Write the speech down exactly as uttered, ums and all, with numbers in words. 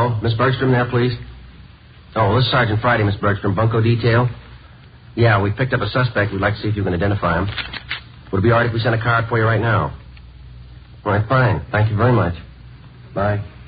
Hello? Miss Bergstrom there, please? Oh, this is Sergeant Friday, Miss Bergstrom. Bunko detail? Yeah, we picked up a suspect. We'd like to see if you can identify him. Would it be all right if we sent a car out for you right now? All right, fine. Thank you very much. Bye.